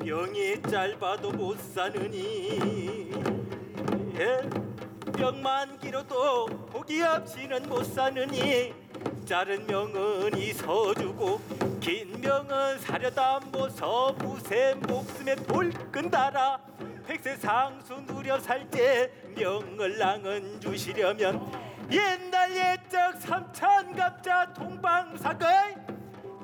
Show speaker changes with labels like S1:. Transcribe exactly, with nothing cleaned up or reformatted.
S1: 병이 짧아도 못 사느니 예? 병만 길어도 고기 없이는 못 사느니 짧은 명은 있어주고 긴 명은 사려다 모서 무쇠 목숨에 돌끈 달아 백세 상수 누려 살 때 명을 낭은 주시려면 옛날 옛적 삼천갑자 동방사거이